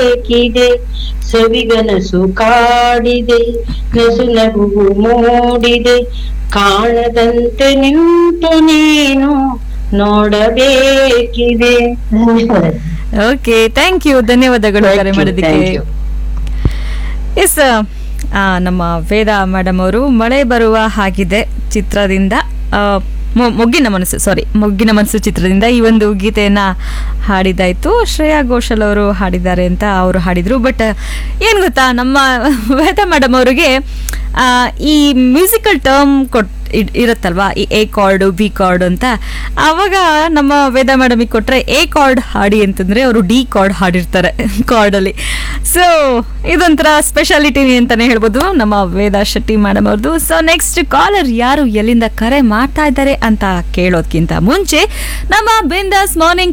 ಬೇಕಿದೆ ಸವಿಗನಸು ಕಾಡಿದೆ ನಸು ನಗುವು ಮೂಡಿದೆ ಕಾಣದಂತೆ ನಿಂತು ನೀನು ನೋಡಬೇಕಿದೆ. ಓಕೆ, ಥ್ಯಾಂಕ್ ಯು, ಧನ್ಯವಾದಗಳು Thank ಕರೆ you, ಮಾಡೋದಕ್ಕೆ. thank you. ಎಸ್, ನಮ್ಮ ವೇದ ಮೇಡಮ್ ಅವರು ಮಳೆ ಬರುವ ಹಾಗಿದೆ ಚಿತ್ರದಿಂದ ಮೊಗ್ಗಿನ ಮನಸ್ಸು ಚಿತ್ರದಿಂದ ಈ ಒಂದು ಗೀತೆಯನ್ನ ಹಾಡಿದಾಯ್ತು. ಶ್ರೇಯಾ ಘೋಷಲ್ ಅವರು ಹಾಡಿದ್ದಾರೆ ಅಂತ ಅವರು ಹಾಡಿದ್ರು. ಬಟ್ ಏನು ಗೊತ್ತಾ, ನಮ್ಮ ವೇದ ಮೇಡಮ್ ಅವರಿಗೆ ಈ ಮ್ಯೂಸಿಕಲ್ ಟರ್ಮ್ ಇರುತ್ತಲ್ವಾ, ಈ ಎ ಕಾರ್ಡು ಬಿ ಕಾರ್ಡ್ ಅಂತ. ಆವಾಗ ನಮ್ಮ ವೇದ ಮೇಡಮಿಗೆ ಕೊಟ್ಟರೆ ಎ ಕಾರ್ಡ್ ಹಾಡಿ ಅಂತಂದರೆ ಅವರು ಡಿ ಕಾರ್ಡ್ ಹಾಡಿರ್ತಾರೆ ಕಾರ್ಡಲ್ಲಿ. ಸೊ ಇದೊಂಥರ ಸ್ಪೆಷಾಲಿಟಿ ಅಂತಾನೆ ಹೇಳ್ಬೋದು ನಮ್ಮ ವೇದ ಶೆಟ್ಟಿ ಮೇಡಮ್ ಅವ್ರದ್ದು. ಸೊ ನೆಕ್ಸ್ಟ್ ಕಾಲರ್ ಯಾರು ಎಲ್ಲಿಂದ ಕರೆ ಮಾಡ್ತಾ ಇದ್ದಾರೆ ಅಂತ ಕೇಳೋದ್ಕಿಂತ ಮುಂಚೆ ನಮ್ಮ ಬಿಂದಾಸ್ ಮಾರ್ನಿಂಗ್